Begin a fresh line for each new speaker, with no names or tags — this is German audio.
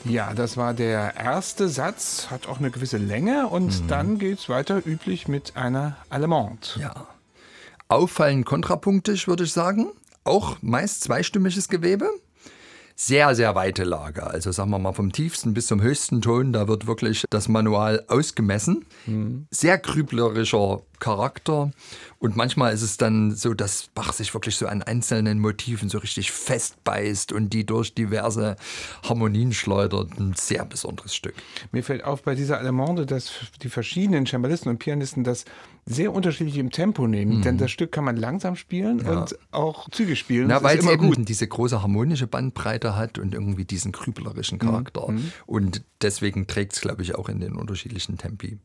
Ja, das war der erste Satz, hat auch eine gewisse Länge und dann geht's weiter üblich mit einer Allemande.
Ja. Auffallend kontrapunktisch, würde ich sagen. Auch meist zweistimmiges Gewebe. Sehr, sehr weite Lage. Also sagen wir mal vom tiefsten bis zum höchsten Ton, da wird wirklich das Manual ausgemessen. Sehr grüblerischer Charakter. Und manchmal ist es dann so, dass Bach sich wirklich so an einzelnen Motiven so richtig festbeißt und die durch diverse Harmonien schleudert. Ein sehr besonderes Stück.
Mir fällt auf bei dieser Allemande, dass die verschiedenen Cembalisten und Pianisten das sehr unterschiedlich im Tempo nehmen. Denn das Stück kann man langsam spielen und auch zügig spielen.
Na,
Das
weil
ist
es
immer
eben
gut.
diese große harmonische Bandbreite hat und irgendwie diesen grüblerischen Charakter. Und deswegen trägt es, glaube ich, auch in den unterschiedlichen Tempi.